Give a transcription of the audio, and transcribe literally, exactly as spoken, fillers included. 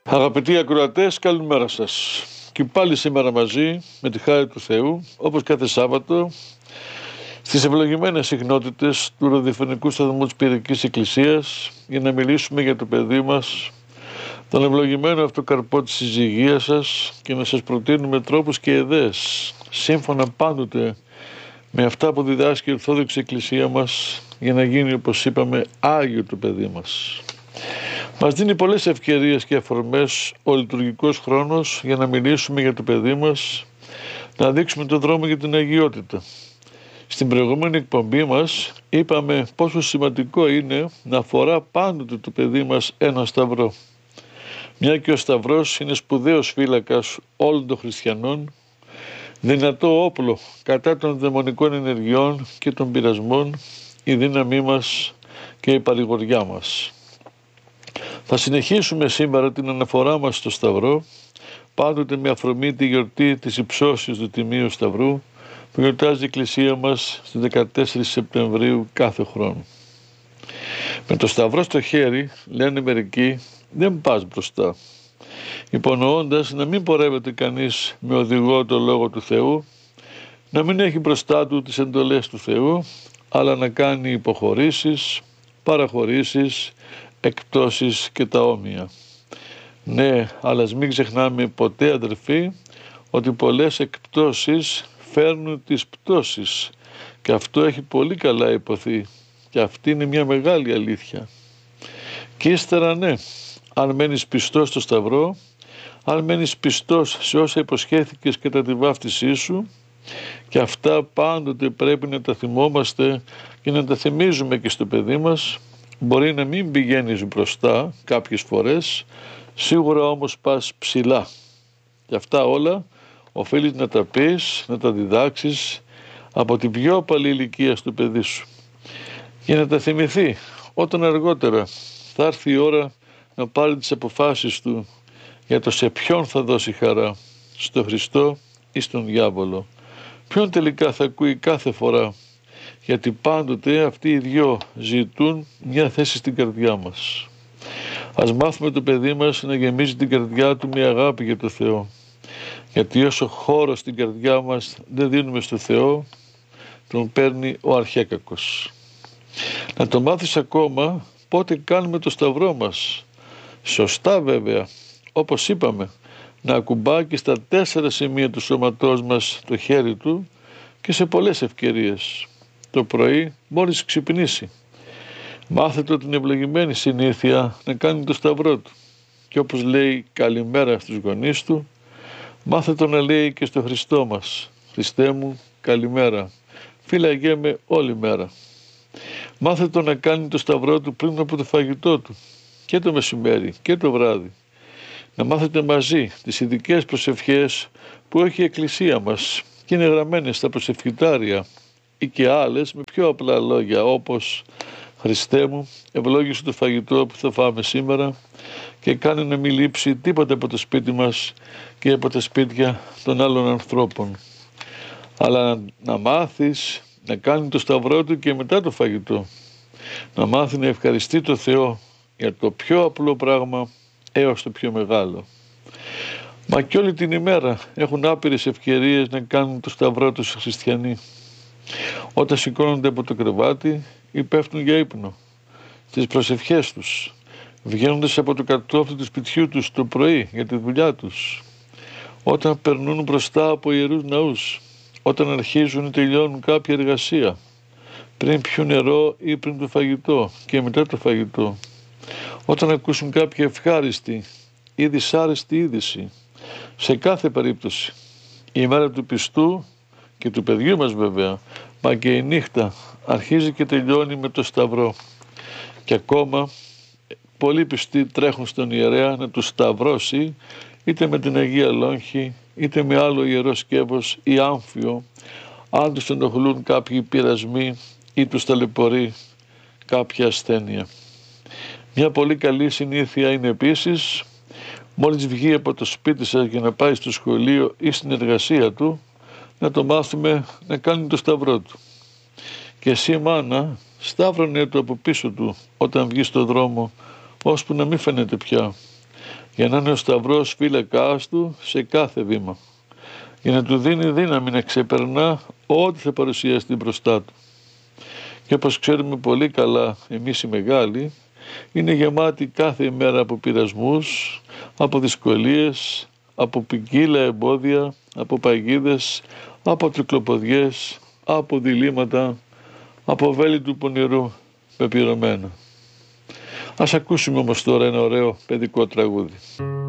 Αγαπητοί ακροατές, καλημέρα σας. Και πάλι σήμερα μαζί, με τη χάρη του Θεού, όπως κάθε Σάββατο, στις ευλογημένες συχνότητες του ραδιοφωνικού σταθμού της Πυριακής Εκκλησίας, για να μιλήσουμε για το παιδί μας, τον ευλογημένο αυτοκαρπό της συζυγίας σας, και να σας προτείνουμε τρόπους και ιδέες, σύμφωνα πάντοτε με αυτά που διδάσκει η Ορθόδοξη Εκκλησία μας, για να γίνει, όπως είπαμε, Άγιο το παιδί μας. Μας δίνει πολλές ευκαιρίες και αφορμές ο λειτουργικός χρόνος για να μιλήσουμε για το παιδί μας, να δείξουμε τον δρόμο για την αγιότητα. Στην προηγούμενη εκπομπή μας είπαμε πόσο σημαντικό είναι να φορά πάντοτε το παιδί μας ένα σταυρό. Μια και ο σταυρός είναι σπουδαίος φύλακας όλων των χριστιανών, δυνατό όπλο κατά των δαιμονικών ενεργειών και των πειρασμών, η δύναμή μας και η παρηγοριά μας. Θα συνεχίσουμε σήμερα την αναφορά μας στο Σταυρό, πάντοτε με αφορμή τη γιορτή της υψώσεως του Τιμίου Σταυρού, που γιορτάζει η Εκκλησία μας στις δεκατέσσερις Σεπτεμβρίου κάθε χρόνο. Με το Σταυρό στο χέρι, λένε μερικοί, δεν πας μπροστά, υπονοώντας να μην πορεύεται κανείς με οδηγό το Λόγο του Θεού, να μην έχει μπροστά του τις εντολές του Θεού, αλλά να κάνει υποχωρήσεις, παραχωρήσεις, εκπτώσεις και τα όμοια. Ναι, αλλά ας μην ξεχνάμε ποτέ, αδερφοί, ότι πολλές εκπτώσεις φέρνουν τις πτώσεις, και αυτό έχει πολύ καλά υποθεί, και αυτή είναι μια μεγάλη αλήθεια. Και ύστερα, ναι, αν μένεις πιστός στο Σταυρό, αν μένεις πιστός σε όσα υποσχέθηκες κατά τη βάφτισή σου, και αυτά πάντοτε πρέπει να τα θυμόμαστε και να τα θυμίζουμε και στο παιδί μας. Μπορεί να μην πηγαίνεις μπροστά κάποιες φορές, σίγουρα όμως πας ψηλά. Και αυτά όλα οφείλεις να τα πεις, να τα διδάξεις από την πιο παλή ηλικία στο παιδί σου, για να τα θυμηθεί όταν αργότερα θα έρθει η ώρα να πάρει τις αποφάσεις του για το σε ποιον θα δώσει χαρά, στον Χριστό ή στον διάβολο. Ποιον τελικά θα ακούει κάθε φορά, γιατί πάντοτε αυτοί οι δυο ζητούν μια θέση στην καρδιά μας. Ας μάθουμε το παιδί μας να γεμίζει την καρδιά του με αγάπη για το Θεό, γιατί όσο χώρο στην καρδιά μας δεν δίνουμε στο Θεό, τον παίρνει ο αρχέκακος. Να το μάθεις ακόμα πότε κάνουμε το Σταυρό μας. Σωστά βέβαια, όπως είπαμε, να ακουμπά και στα τέσσερα σημεία του σώματός μας το χέρι του, και σε πολλές ευκαιρίες. Το πρωί μόλις ξυπνήσει. Μάθετε την ευλογημένη συνήθεια να κάνει το Σταυρό του, και όπως λέει καλημέρα στους γονείς του, μάθετε να λέει και στο Χριστό μας, Χριστέ μου καλημέρα, φύλαγέ με όλη μέρα. Μάθετε να κάνει το Σταυρό του πριν από το φαγητό του, και το μεσημέρι και το βράδυ. Να μάθετε μαζί τις ειδικές προσευχές που έχει η Εκκλησία μας και είναι γραμμένες στα προσευχητάρια, ή και άλλες με πιο απλά λόγια, όπως Χριστέ μου, ευλόγησε το φαγητό που θα φάμε σήμερα και κάνε να μην λείψει τίποτα από το σπίτι μας και από τα σπίτια των άλλων ανθρώπων. Αλλά να, να μάθεις να κάνει το Σταυρό του και μετά το φαγητό. Να μάθει να ευχαριστεί το Θεό για το πιο απλό πράγμα έως το πιο μεγάλο. Μα και όλη την ημέρα έχουν άπειρες ευκαιρίες να κάνουν το Σταυρό τους οι χριστιανοί. Όταν σηκώνονται από το κρεβάτι ή πέφτουν για ύπνο, στις προσευχές τους, βγαίνοντας από το κατόφλι του σπιτιού τους το πρωί για τη δουλειά τους, όταν περνούν μπροστά από ιερούς ναούς, όταν αρχίζουν ή τελειώνουν κάποια εργασία, πριν πιούν νερό ή πριν το φαγητό και μετά το φαγητό, όταν ακούσουν κάποια ευχάριστη ή δυσάρεστη είδηση. Σε κάθε περίπτωση, η ημέρα του πιστού και του παιδιού μας βέβαια, μα και η νύχτα αρχίζει και τελειώνει με το Σταυρό. Και ακόμα πολλοί πιστοί τρέχουν στον ιερέα να τους σταυρώσει, είτε με την Αγία Λόγχη, είτε με άλλο ιερό σκεύος ή άμφιο, αν τους ενοχλούν κάποιοι πειρασμοί ή τους ταλαιπωρεί κάποια ασθένεια. Μια πολύ καλή συνήθεια είναι επίσης, μόλις βγει από το σπίτι σας για να πάει στο σχολείο ή στην εργασία του, να το μάθουμε να κάνει το Σταυρό του. Και εσύ, μάνα, σταύρωνε το από πίσω του όταν βγει στο δρόμο, ώσπου να μην φαίνεται πια, για να είναι ο σταυρός φύλακάς του σε κάθε βήμα, για να του δίνει δύναμη να ξεπερνά ό,τι θα παρουσιαστεί μπροστά του. Και όπως ξέρουμε πολύ καλά εμείς οι μεγάλοι, είναι γεμάτοι κάθε ημέρα από πειρασμούς, από δυσκολίες, από ποικίλα εμπόδια, από παγίδες, από τρικλοποδιές, από διλήμματα, από βέλη του πονηρού πεπειρωμένα. Ας ακούσουμε όμως τώρα ένα ωραίο παιδικό τραγούδι.